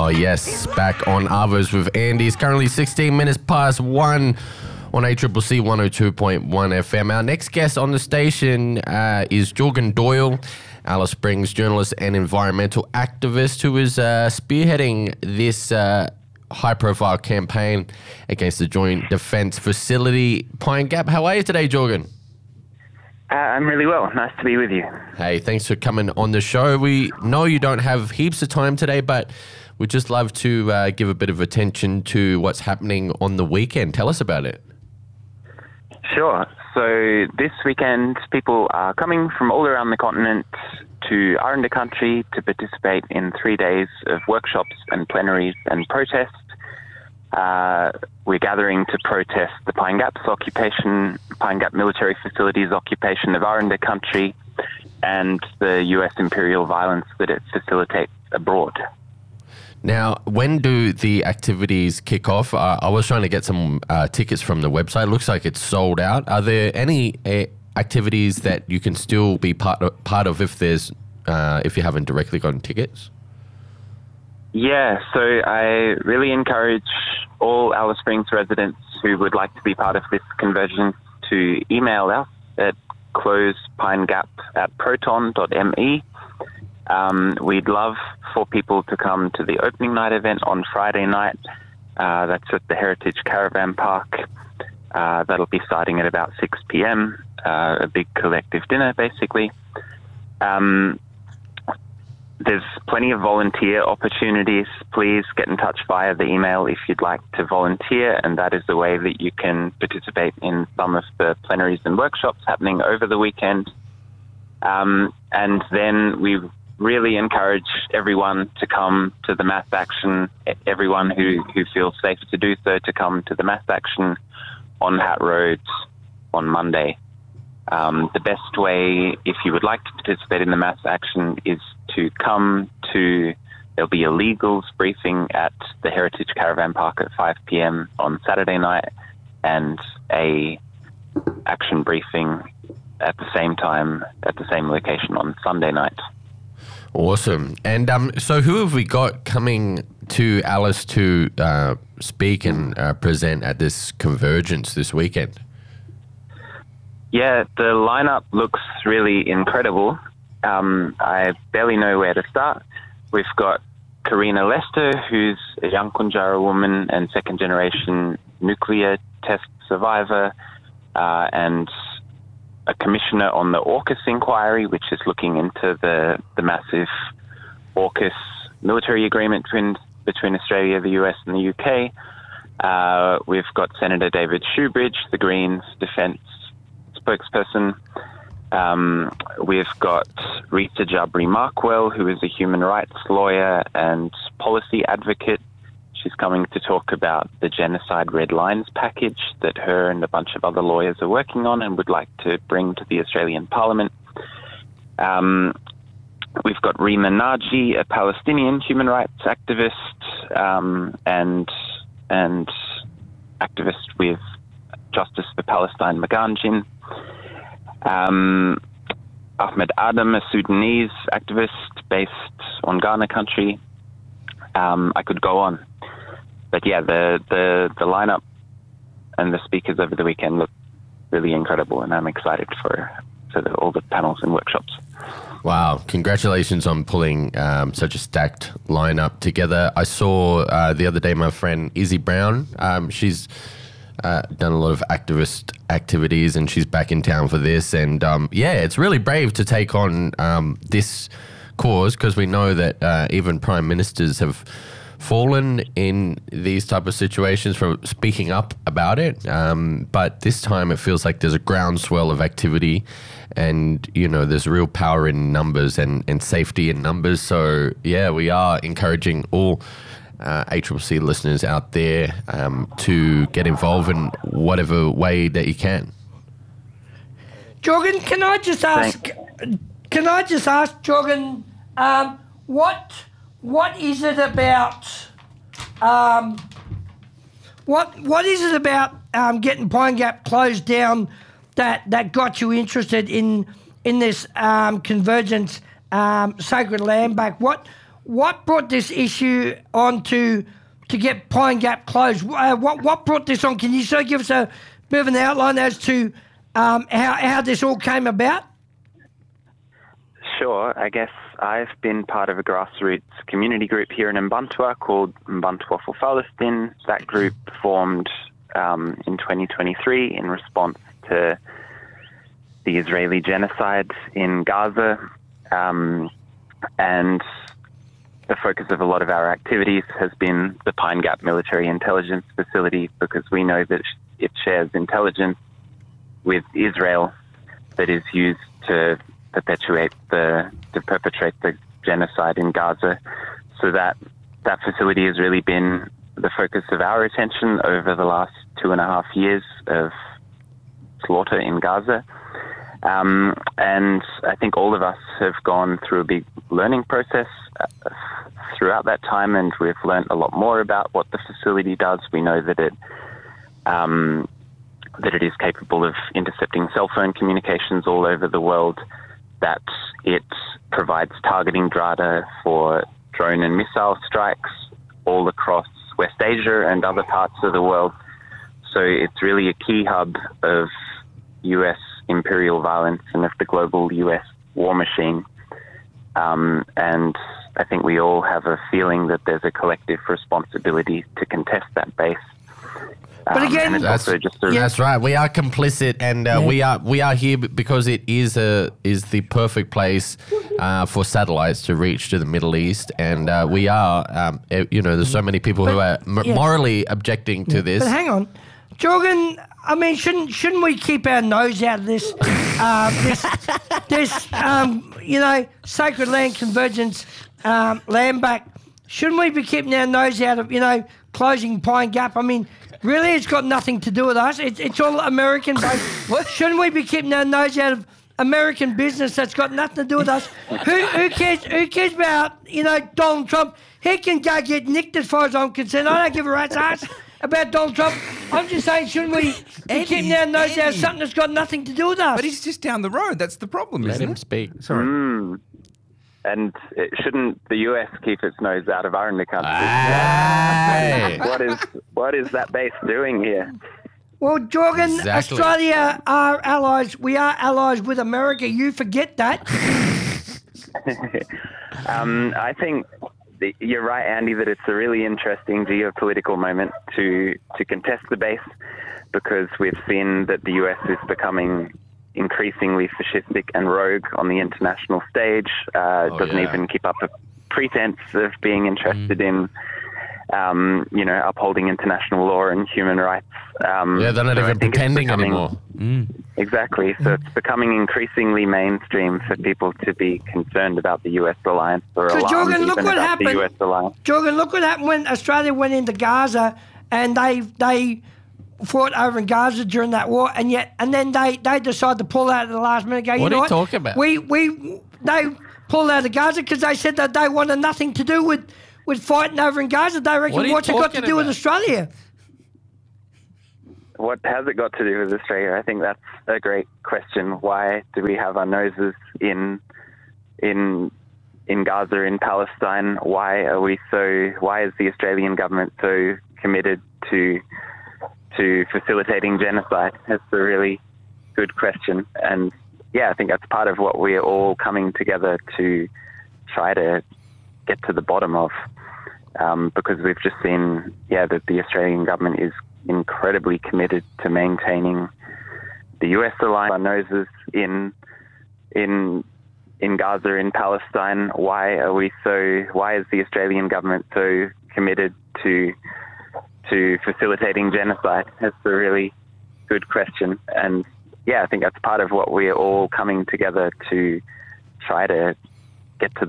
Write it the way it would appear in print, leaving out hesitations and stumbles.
Oh, yes. Back on Arvos with Andy. It's currently 16 minutes past 1 on ACCC 102.1 FM. Our next guest on the station is Jorgen Doyle, Alice Springs journalist and environmental activist who is spearheading this high-profile campaign against the Joint Defence Facility, Pine Gap. How are you today, Jorgen? I'm really well. Nice to be with you. Hey, thanks for coming on the show. We know you don't have heaps of time today, but we'd just love to give a bit of attention to what's happening on the weekend. Tell us about it. Sure. So this weekend, people are coming from all around the continent to Aranda Country to participate in 3 days of workshops and plenaries and protests. We're gathering to protest the Pine Gap's occupation, Pine Gap military facilities occupation of Aranda Country, and the US imperial violence that it facilitates abroad. Now, when do the activities kick off? I was trying to get some tickets from the website. Looks like it's sold out. Are there any activities that you can still be part of if you haven't directly gotten tickets? Yeah, so I really encourage all Alice Springs residents who would like to be part of this conversion to email us at closepinegap@proton.me. We'd love for people to come to the opening night event on Friday night. That's at the Heritage Caravan Park. That'll be starting at about 6 p.m., a big collective dinner, basically. There's plenty of volunteer opportunities. Please get in touch via the email if you'd like to volunteer, and that is the way that you can participate in some of the plenaries and workshops happening over the weekend. And then we really encourage everyone to come to the mass action, everyone who feels safe to do so, to come to the mass action on Hat Road on Monday. The best way, if you would like to participate in the mass action, is to come to, there'll be a legals briefing at the Heritage Caravan Park at 5 p.m. on Saturday night, and a action briefing at the same time, at the same location on Sunday night. Awesome. And so who have we got coming to Alice to speak and present at this convergence this weekend? Yeah, the lineup looks really incredible. I barely know where to start. We've got Karina Lester, who's a young Kunjara woman and second-generation nuclear test survivor, and a commissioner on the AUKUS inquiry, which is looking into the massive AUKUS military agreement between Australia, the US, and the UK. We've got Senator David Shoebridge, the Greens defence spokesperson. We've got Rita Jabri-Markwell, who is a human rights lawyer and policy advocate. She's coming to talk about the Genocide Red Lines package that her and a bunch of other lawyers are working on and would like to bring to the Australian Parliament. We've got Rima Naji, a Palestinian human rights activist and activist with Justice for Palestine Maganjin. Ahmed Adam, a Sudanese activist based on Ghana country. I could go on. But yeah, the lineup and the speakers over the weekend look really incredible, and I'm excited for all the panels and workshops. Wow. Congratulations on pulling such a stacked lineup together. I saw the other day my friend Izzy Brown. She's done a lot of activist activities, and she's back in town for this. And yeah, it's really brave to take on this cause, because we know that even prime ministers have fallen in these type of situations for speaking up about it. But this time it feels like there's a groundswell of activity, and, you know, there's real power in numbers and safety in numbers. So yeah, we are encouraging all ACCC listeners out there to get involved in whatever way that you can. Jorgen, can I just ask, Jorgen, what is it about what is it about getting Pine Gap closed down that got you interested in this convergence, Sacred Land Back? what brought this issue on to get Pine Gap closed? What brought this on? Can you sort of give us a bit of an outline as to how this all came about? Sure. I guess I've been part of a grassroots community group here in Mbantua called Mbantua for Palestine. That group formed in 2023 in response to the Israeli genocide in Gaza. And the focus of a lot of our activities has been the Pine Gap Military Intelligence Facility, because we know that it shares intelligence with Israel that is used to perpetrate the genocide in Gaza. So that facility has really been the focus of our attention over the last 2.5 years of slaughter in Gaza. And I think all of us have gone through a big learning process throughout that time, and we've learned a lot more about what the facility does. We know that it is capable of intercepting cell phone communications all over the world, that it provides targeting data for drone and missile strikes all across West Asia and other parts of the world. So it's really a key hub of US imperial violence and of the global US war machine. And I think we all have a feeling that there's a collective responsibility to contest that base. But again, that's right. We are complicit, and we are here because it is the perfect place for satellites to reach to the Middle East, and we are. There's so many people who are morally objecting to this. But hang on, Jorgen. I mean, shouldn't we keep our nose out of this? Sacred land convergence, land back. Shouldn't we be keeping our nose out of closing Pine Gap? I mean, really, it's got nothing to do with us. It's all American based. Shouldn't we be keeping our nose out of American business that's got nothing to do with us? Who cares? Who cares about Donald Trump? He can go get nicked as far as I'm concerned. I don't give a rat's ass about Donald Trump. I'm just saying, shouldn't we be keeping our nose out of something that's got nothing to do with us? But he's just down the road. That's the problem, Let isn't him it? speak. Sorry. And shouldn't the US keep its nose out of our country? Hey. What is that base doing here? Well, Jorgen, Exactly. Australia are allies. We are allies with America. You forget that. I think you're right, Andy, that it's a really interesting geopolitical moment to contest the base, because we've seen that the US is becoming increasingly fascistic and rogue on the international stage. Doesn't even keep up a pretense of being interested in, upholding international law and human rights. They're not even pretending anymore. Exactly. So it's becoming increasingly mainstream for people to be concerned about the US alliance, or So, alarmed Jorgen, look even what about happened. the US alliance. Jorgen, look what happened when Australia went into Gaza, and they fought over in Gaza during that war, and then they decided to pull out at the last minute. What are you talking about? They pulled out of Gaza because they said that they wanted nothing to do with fighting over in Gaza. They reckon, what's it got to do with Australia? What has it got to do with Australia? I think that's a great question. Why do we have our noses in Gaza, in Palestine? Why is the Australian government so committed to facilitating genocide? That's a really good question. And I think that's part of what we're all coming together to try to get to the bottom of, because we've just seen, that the Australian government is incredibly committed to maintaining the US alliance. Our noses in Gaza, in Palestine. Why is the Australian government so committed to facilitating genocide? That's a really good question. And I think that's part of what we're all coming together to try to get to